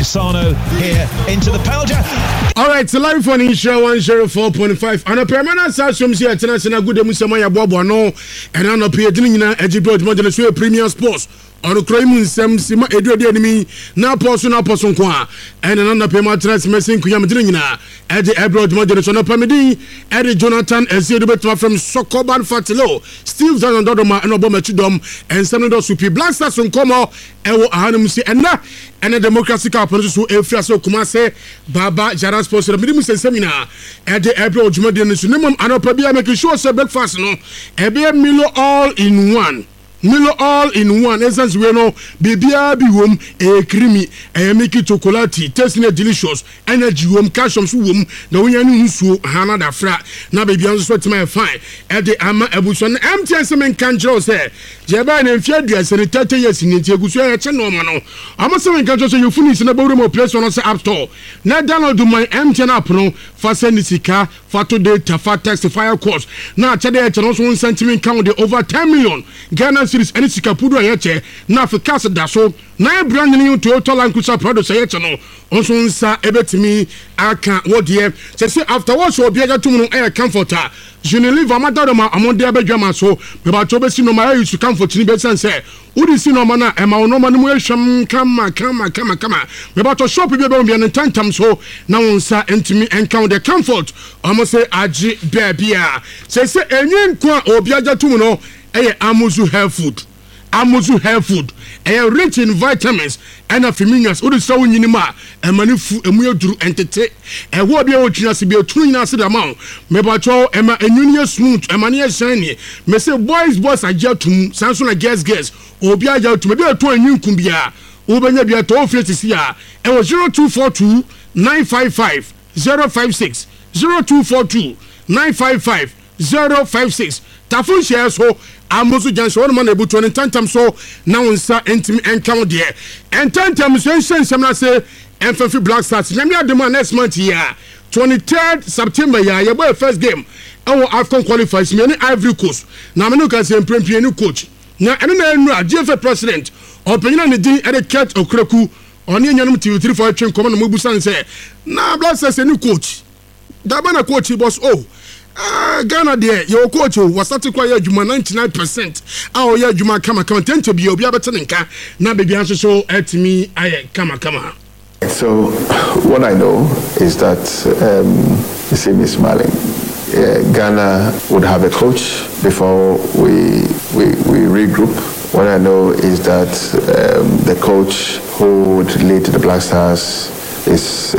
Cassano here into the penalty. All right, so live on Insha 104.5. And a permanent session here tonight. And a good Musamaya Bobo no, and an opinion in Egypt, Modern Premium Sports. On the crime Sam Sima Edo enemy now person kwa and another payment transmessing Kuyamadrina at the abroad moderation of Pamedi Eddie Jonathan Ezebet from Sokoban Fatilo Steve Zan Dodoma and Obama Chidom and some of those who blasters from Como Ewo Ahanumusi and a democracy opposition who Efraso Kumase Baba Jaras Post Minimus seminar at the abroad moderation and Opabia making sure breakfast no Ebe Milo all in one. Milo all in one essence we know bibia bi wom creamy make it chocolate tasting delicious energy wom calcium so wom na wonya ni nsuo hana da fra na bibia nso sweat my fine e de ama abuson MTN semen kanjro say je ba na mfia aduase ne 30 years ni tie gusu ya che no ma no amo semen kanjro say you finish na bawre mo place on say app store na download my MTN app no fa send sika fa to data fa text fire course na che de che no so sentiment count the over 10 million Ghana series any sikapudu ayeche na Africa da so na brand new Toyota Land Cruiser Prado say no onso nsa ebetimi aka wodie say afterwards so obiaga tum no air comforter Unilever amadadoma amonde abedwama so beba to besi no ma use comfort ni be sense udi si no ma na e ma no ma no mu ehwam kama beba to shop be be no tantam so na wonsa entimi encounter the comfort almost say agi bebia say enyin kwa obiaga tum no Amuzu Health Food. Rich in vitamins and minerals. Odi so nyinima emanifu emuyoduru entete. Wo bia otwina se bia tunyina se da ma. Mebacho ema enyunie smooth emane shiny. Me say boys ajatum sanso na girls. Obi ajatum bia to anyinkum bia. Wo benya bia to office si a. 0242 955 056 0242 955 056 Tafun share so Amuzu Janso man ebu 20 tantam so na unsa entimi encount there and tantam so semna say MFF Black Stars nyamia demo next month here 23rd September ya boy first game our AFCON qualifiers me ni Ivory Coast na me no can say prempie ni coach na eno na enu GFA president opanyina ne din Cat Okreku oni enyanum TV3 for twen come na mobusan say na Black Stars ni coach da bana coach boss Ghana there your coach was starting your juma 99% our ya juma kama tend to be obi abetenka na baby answer so at me I kama. So what I know is that you see me smiling. Ghana would have a coach before we regroup. What I know is that the coach who would lead the Black Stars is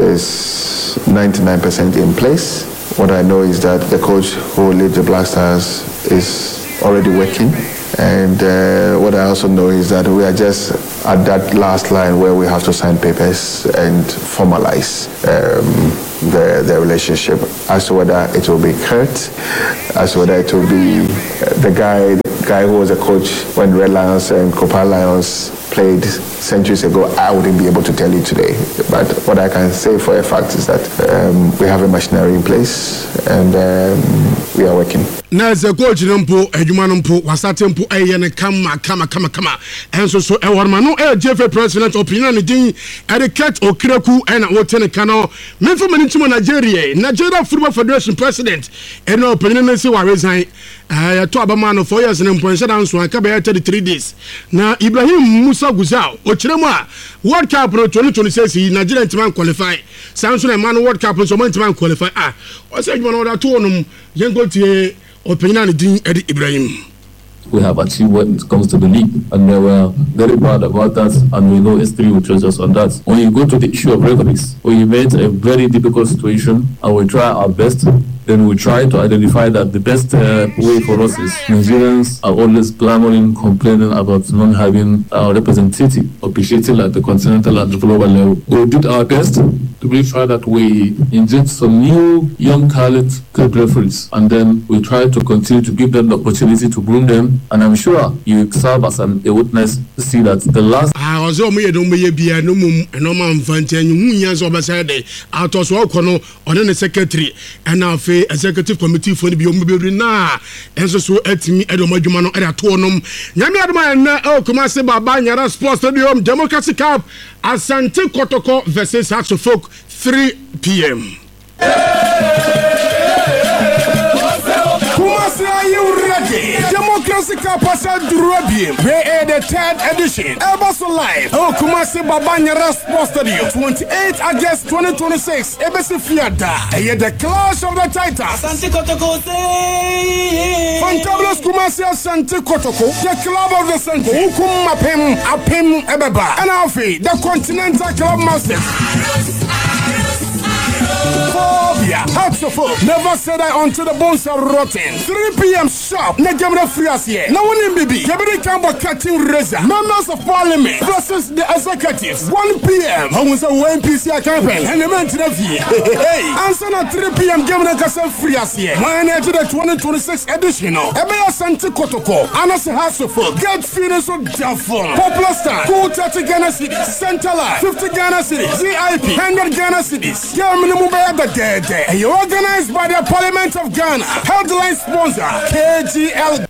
99% in place. What I know is that the coach who leads the Black Stars is already working. And what I also know is that we are just at that last line where we have to sign papers and formalize the relationship as to whether it will be Kurt, as to whether it will be the guy who was a coach when Red Lions and Copper Lions played centuries ago. I wouldn't be able to tell you today, but what I can say for a fact is that we have a machinery in place and we are working. Now the coach numpo edwuma numpo wasate mpo ayene kama enso so ewarmano GFA president opinion din Cat Okreku and wotene kano memfo manitimo Nigeria Football Federation president eno opinion nsi wa resign to abama no 4 years na mpo nsa danso aka be 33 days na Ibrahim Musa Guzau ochiremu a World Cup no 2026 Nigeria team qualify sanso na man World Cup so man team qualify o say edwuma no da to onum yengo tie opinion din Eddie Ibrahim. We have achieved when it comes to the league, and we were very proud about that, and we know S3 will trust us on that. When you go to the issue of referees, we met a very difficult situation, and we try our best. Then we try to identify that the best way for us is Nigerians are always clamoring, complaining about not having our representative officiating at the continental and the global level. We did our best to make sure that we inject some new young talent referees, and then we try to continue to give them the opportunity to groom them. And I'm sure you serve as a witness to see that the last ozo mo ye do mo ye bia no mum eno ma mfante anyu hunya so obesa de ato so okono one ne secretary and afi executive committee for bi o mo be na enso so atimi edo mo adwuma no e ato nom nyame adoma na Kumasi Baba Nyara Sports Stadium Democracy Cup Asante Kotoko versus Hearts of Oak 3 p.m. Kumasi, are you ready? Democracy Cup Asante Ruby. We are the 3rd edition. Ebaso Live. Kumasi Baba Nyara Sports Stadium 28 August 2026. Ebesi Fiada. Here the clash of the Titans. Asante Kotoko. Fantabulous Kumasi Asante Kotoko. The club of the century. Ukum Apem Ebeba. And Alfie, the Continental Club Masters. Phobia, Hearts of Oak. Never said I until the bones are rotten. 3 p.m. sharp. Nejamra Frias here. Now one in BB. Kebiri Kamba cutting razor. Members of Parliament versus the executives. 1 p.m. I was a PC campaign. And the man to the V. Hey, answer at 3 p.m. Gamma Kasa Frias here. Mine to the 2026 edition. Ebea Sante Kotoko. Anas Hearts of Oak. Get Phoenix of Jaffa. Popular Star. Cool 30 Ghana cities. Center Life. 50 Ghana cities. ZIP. 100 Ghana cities. And you're organized by the Parliament of Ghana. Headline sponsor KGL.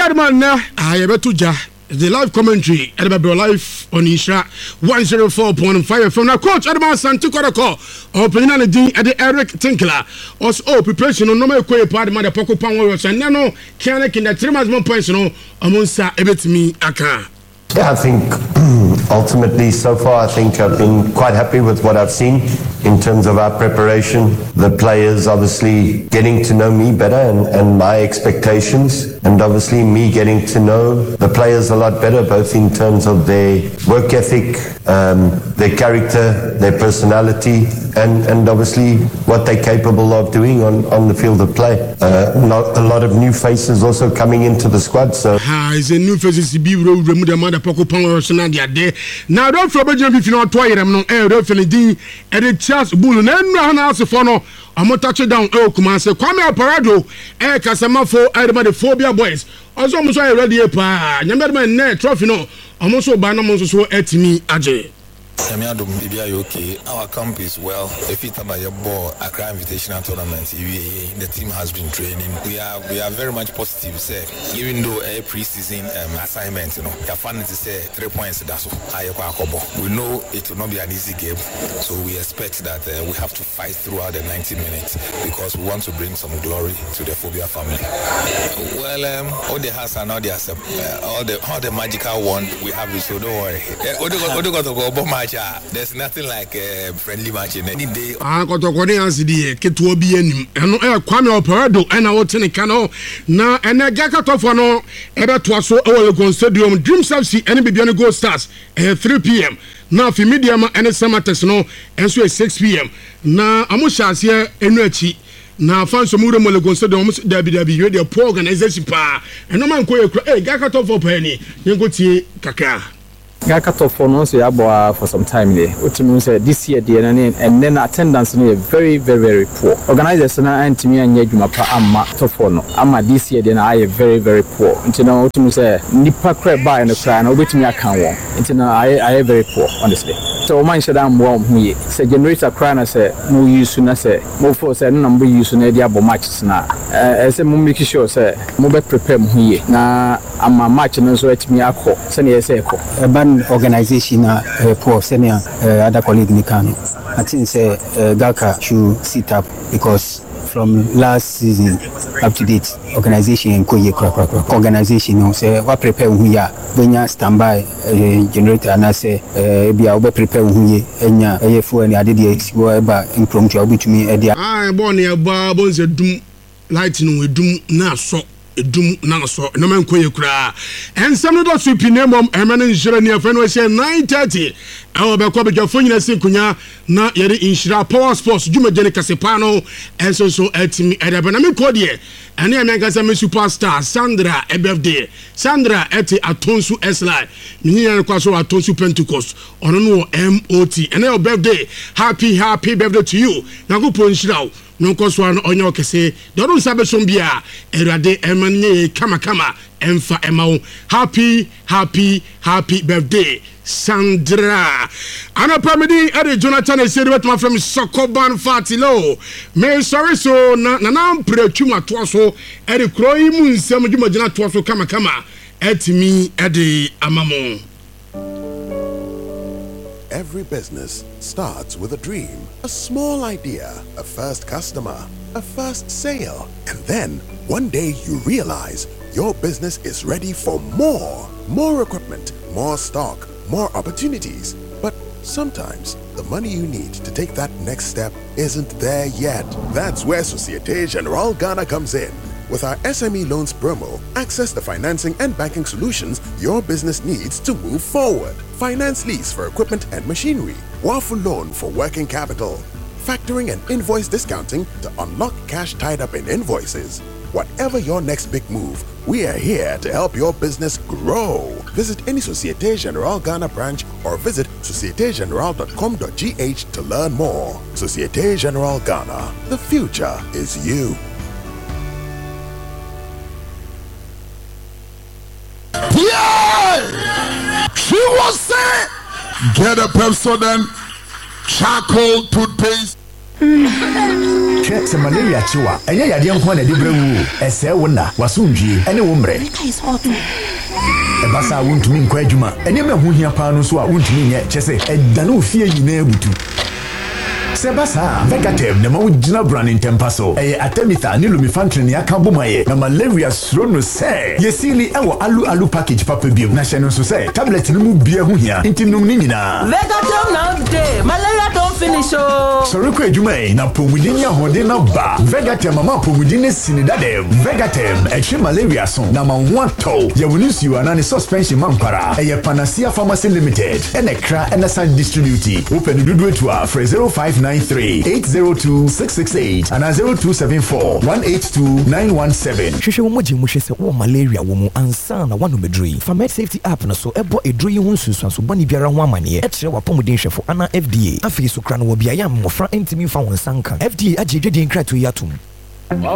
The live commentary at the live on Isha 104.5 from the coach Adama Santi Koroko opening on the D at the Eric Tinkler. Also, preparation on normal quay part of the Poco Power and Nano Kanek in the 3 months more points on Amonsa Ebetmi Aka. Yeah, I think ultimately so far I think I've been quite happy with what I've seen in terms of our preparation. The players obviously getting to know me better and my expectations, and obviously me getting to know the players a lot better, both in terms of their work ethic, their character, their personality, and obviously what they're capable of doing on the field of play. A lot of new faces also coming into the squad. So is a new faces Poco Power Day. Now don't forget if you know Toyam no Refinity and the Charles Bull and House of Fono. I'm a touchdown. Kumasi Kwame Parado, Casamafo, everybody Phobia boys. Also, I'm sorry, ready a pa. Yammerman net trophy no. I'm also Banamos so at me, Ajay. Okay. Our camp is well. If it's about your ball, Accra Invitational Tournament, the team has been training. We are very much positive. Say, even though a pre-season assignment, you know, your fun to say 3 points. That's higher. We know it will not be an easy game, so we expect that we have to fight throughout the 90 minutes because we want to bring some glory to the Phobia family. Well, all the has are now all the magical one we have it, so don't worry. There's nothing like a friendly match in any day. Kotokoni ansidi ketu obi anim. Eno Kwame Operado na wotene kano na ene gakatofo no ebeto aso e Legon Stadium Dreams FC ene bibia Gold Stars 3 p.m. na fi media ma ene Samatex no enso 6 p.m. na amosha ase enu achi na fans omure mo Legon Stadium dabi we dey poor organization pa eno man ko ekura gakatofo pa ni yengotie kaka. I cut off for no for some time there. Which means this year and then attendance is very, very, very poor. Organizers and to me and Yajumapa Amma Tofono. Amma this year then I am very, very poor. Until now to me say Nipa crab by and the cry and wait me I can't walk. Until now I am very poor, honestly. So man should I'm warm here. Say generator crying I say no use soon I say more for say number use on the abo matches now. I say make sure say more prepare me here. Now I'm a match and so let me a call. Send you say call. Organization for senior other colleague Nikano. I think say Gaka should sit up because from last season up to date organization in Koye organization say what prepare we are when you stand by generator and I say be I prepare we enya for any other day go eba impromptu to me born here babons dum lighting we dum na so edum na so no man koye kura en sam do so pinemom emene njira ni afeno we say 9:30 awo be ko be jafo nyina sinkunya na yere inshira power sports juma jene kasepano enso so atimi edaba na me ko de ene em nkasa me superstar Sandra birthday Sandra eti atonsu esli minyan kwa so atonsu Pentecost ono no MOT ene your birthday happy birthday to you na go po nshira no nko so an onye okese de ru nsa be som bia Awurade emanye kama emfa emawo happy birthday Sandra. Anapamidi Eddie Jonathan is here with my friend Sokoban Fatilo. Me sorry so na preachuma twaso Eddie Kroy mun sem djuma jina twaso kama etimi Eddie amamo. Every business starts with a dream, a small idea, a first customer, a first sale, and then one day you realize your business is ready for more equipment, more stock, more opportunities. But sometimes the money you need to take that next step isn't there yet. That's where Societe Generale Ghana comes in. With our SME loans promo, access the financing and banking solutions your business needs to move forward. Finance lease for equipment and machinery, waffle loan for working capital, factoring and invoice discounting to unlock cash tied up in invoices. Whatever your next big move, we are here to help your business grow. Visit any Societe Generale Ghana branch or visit societegenerale.com.gh to learn more. Societe Generale Ghana, the future is you. Yeah! She was saying, get a Pepsodent charcoal toothpaste. Check some malaria chiwa. Enya yadi nkwa na dibrewu. Ese wona wasundwie ene wo mre. Ebasa wontumi nkwa adwuma. Ene me ho hia pa no so a wontumi nye chese edane ofie nyina ebutu. Sebasa Vegatem na mawujina brand in Tempaso. Eye Atemitha ni lumifantrin ya kambumaye. Na malaria srono se. Yesili ewo alu package papa biom. Na sheno so se. Tablet ni mu bia ho hia. Inti num ni nyina. Vegatem now day. Malaria don't finish oh. Soroko edwuma na pomudin ya hode na ba. Vegatem mama pomudin sinidadem. Vegatem eche malaria son na manwato. Ya wunisi wana ni suspension mankwara. Eye Panacea Pharmacy Limited. Enekra Enasan Distributi. Open dudu etwa for 0593-802-668 and 0274-182-917. Shushe womoji mushese wo malaria womu ansa na wanu medri. Famed Safety App na so ebo edri ho nsunsu boni biara ho amane. Etre wapomuden hwefo ana FDA. Afi so kra no wo bia ya mmofra entimi fa won sanka. FDA agye dwedin krato yatum.